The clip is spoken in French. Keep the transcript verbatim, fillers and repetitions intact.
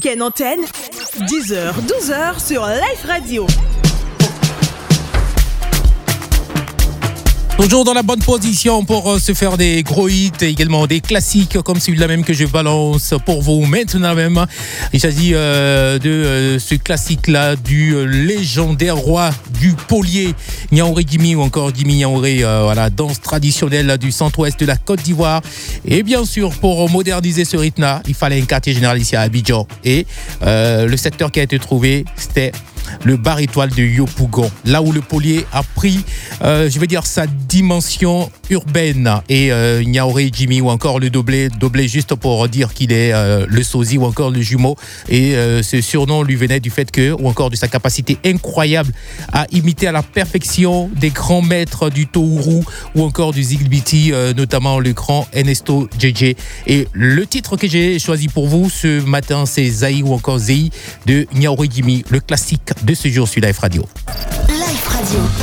week-end antenne, dix heures douze heures sur Life Radio. Toujours dans la bonne position pour euh, se faire des gros hits et également des classiques comme celui-là même que je balance pour vous maintenant même. Il s'agit euh, de euh, ce classique-là du euh, légendaire roi du polier, Niaouré Jimmy ou encore Jimmy Niaouré, euh, voilà, danse traditionnelle du centre-ouest de la Côte d'Ivoire. Et bien sûr, pour moderniser ce rythme-là, il fallait un quartier général ici à Abidjan. Et euh, le secteur qui a été trouvé, c'était le bar étoile de Yopougon, là où le polier a pris, euh, je veux dire, sa dimension urbaine. Et euh, Niaouré Jimmy ou encore le doublé, doublé juste pour dire qu'il est euh, le sosie ou encore le jumeau. Et euh, ce surnom lui venait du fait que, ou encore de sa capacité incroyable à imiter à la perfection des grands maîtres du Tohuru ou encore du Zigbiti, euh, notamment le grand Ernesto J J. Et le titre que j'ai choisi pour vous ce matin, c'est Zaï ou encore Zéi de Niaouré Jimmy, le classique de ce jour sur Life Radio. Life Radio.